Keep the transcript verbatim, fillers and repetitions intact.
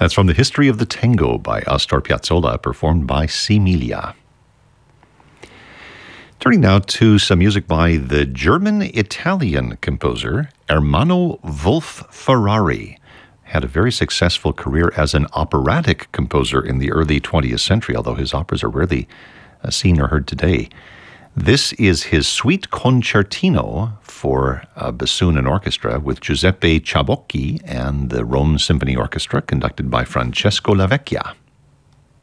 That's from The History of the Tango by Astor Piazzolla, performed by Similia. Turning now to some music by the German-Italian composer Ermanno Wolf Ferrari. Had a very successful career as an operatic composer in the early twentieth century, although his operas are rarely uh, seen or heard today. This is his Suite Concertino for uh, bassoon and orchestra with Giuseppe Ciabocchi and the Rome Symphony Orchestra, conducted by Francesco Lavecchia.